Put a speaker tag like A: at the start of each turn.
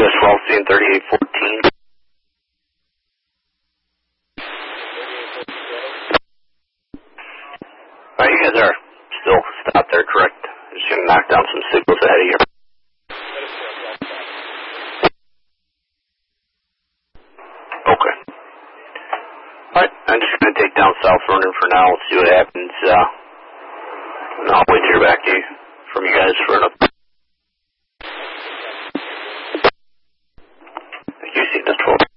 A: US 12 seeing 3814. Alright, you guys are still stopped there, correct? Just gonna knock down some signals ahead of you. Okay. Alright, I'm just gonna take down South Vernon for now. We'll see what happens. And I'll wait to hear back from you guys for an update. You see the 12.